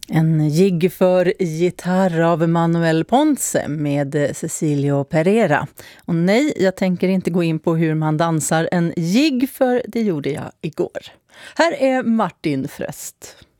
En jigg för gitarr av Manuel Ponce med Cecilio Pereira. Och nej, jag tänker inte gå in på hur man dansar en jigg, för det gjorde jag igår. Här är Martin Fröst.